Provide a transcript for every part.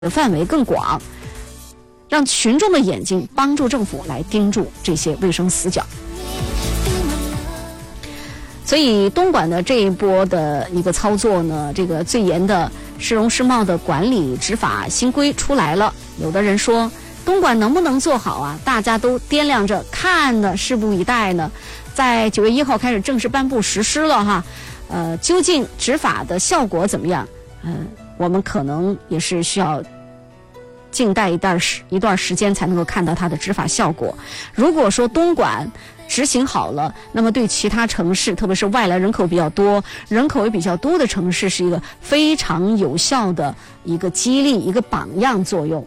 范围更广，让群众的眼睛帮助政府来盯住这些卫生死角。所以东莞的这一波的一个操作呢，这个最严的市容市貌的管理执法新规出来了。有的人说东莞能不能做好啊？大家都掂量着看呢，拭目以待呢。在9月1号开始正式颁布实施了哈，究竟执法的效果怎么样？我们可能也是需要静待一段时间才能够看到它的执法效果。如果说东莞执行好了，那么对其他城市，特别是外来人口比较多、人口也比较多的城市，是一个非常有效的一个激励、一个榜样作用。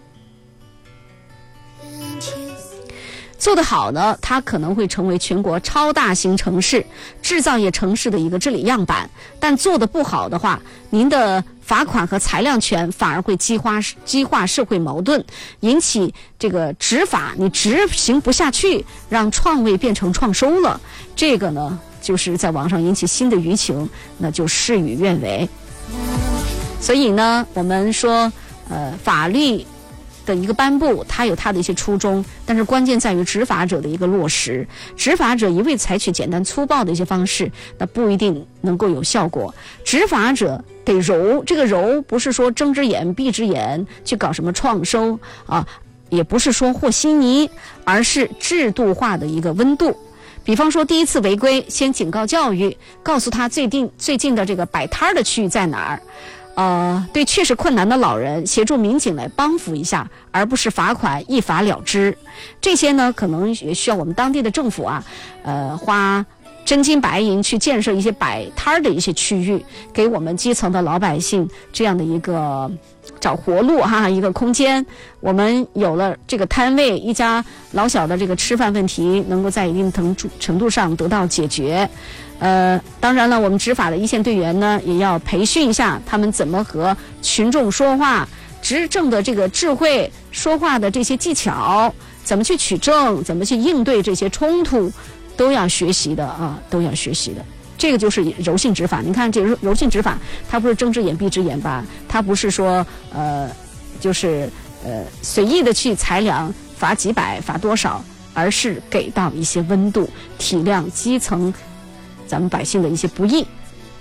做得好呢，它可能会成为全国超大型城市、制造业城市的一个治理样板。但做得不好的话，您的罚款和裁量权反而会激化社会矛盾，引起这个执法你执行不下去，让创卫变成创收了。这个呢，就是在网上引起新的舆情，那就事与愿违。所以呢，我们说，法律的一个颁布，它有它的一些初衷，但是关键在于执法者的一个落实。执法者一味采取简单粗暴的一些方式，那不一定能够有效果。执法者得揉，这个揉不是说睁只眼闭只眼去搞什么创收啊，也不是说和稀泥，而是制度化的一个温度。比方说第一次违规，先警告教育，告诉他最近的这个摆摊的区域在哪儿。对确实困难的老人，协助民警来帮扶一下，而不是罚款一罚了之。这些呢，可能也需要我们当地的政府啊，花真金白银去建设一些摆摊的一些区域，给我们基层的老百姓这样的一个找活路哈，一个空间。我们有了这个摊位，一家老小的这个吃饭问题能够在一定程度上得到解决。当然了，我们执法的一线队员呢，也要培训一下他们怎么和群众说话，执政的这个智慧，说话的这些技巧，怎么去取证，怎么去应对这些冲突，都要学习的啊，都要学习的。这个就是柔性执法。你看这柔性执法，它不是睁只眼闭只眼吧？它不是说就是随意的去裁量罚几百罚多少，而是给到一些温度，体谅基层咱们百姓的一些不易。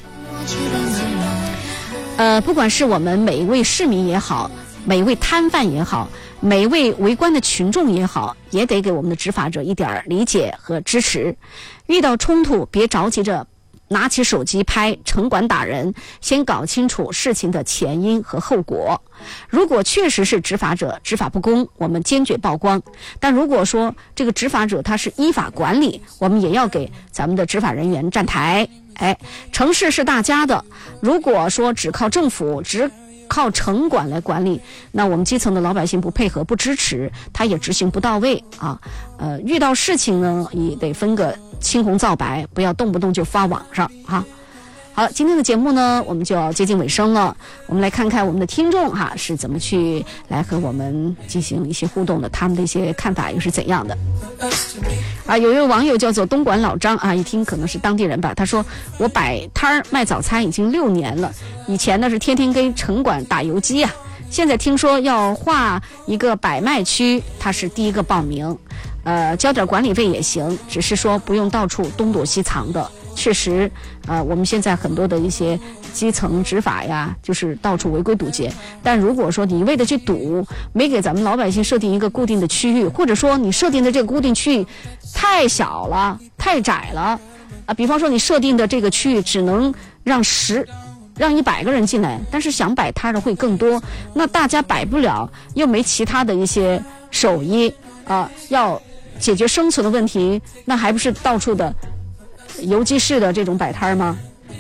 不管是我们每一位市民也好，每一位摊贩也好，每一位围观的群众也好，也得给我们的执法者一点理解和支持。遇到冲突别着急着拿起手机拍城管打人，先搞清楚事情的前因和后果。如果确实是执法者执法不公，我们坚决曝光。但如果说这个执法者他是依法管理，我们也要给咱们的执法人员站台。城市是大家的，如果说只靠政府只靠城管来管理，那我们基层的老百姓不配合不支持，他也执行不到位啊。遇到事情呢，也得分个青红皂白，不要动不动就发网上哈。好了，今天的节目呢，我们就要接近尾声了。我们来看看我们的听众哈是怎么去来和我们进行一些互动的，他们的一些看法又是怎样的。有一位网友叫做东莞老张啊，一听可能是当地人吧。他说我摆摊卖早餐已经6年了，以前呢是天天跟城管打游击啊，现在听说要划一个摆卖区，他是第一个报名。交点管理费也行，只是说不用到处东躲西藏的。确实，我们现在很多的一些基层执法呀，就是到处违规堵截。但如果说你一味的去堵，没给咱们老百姓设定一个固定的区域，或者说你设定的这个固定区域太小了、太窄了比方说你设定的这个区域只能让100个人进来，但是想摆摊的会更多，那大家摆不了，又没其他的一些手艺要解决生存的问题，那还不是到处的游击式的这种摆摊吗？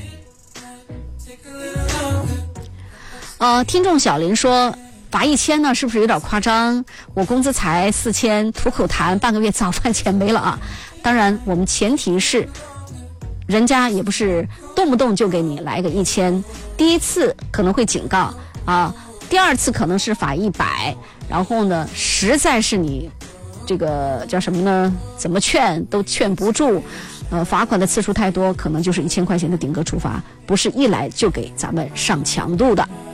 听众小林说罚1000呢，是不是有点夸张？我工资才4000，吐口痰，半个月早饭钱没了啊！当然，我们前提是人家也不是动不动就给你来个1000，第一次可能会警告第二次可能是罚100，然后呢，实在是你这个叫什么呢？怎么劝都劝不住，罚款的次数太多，可能就是1000块钱的顶格处罚，不是一来就给咱们上强度的。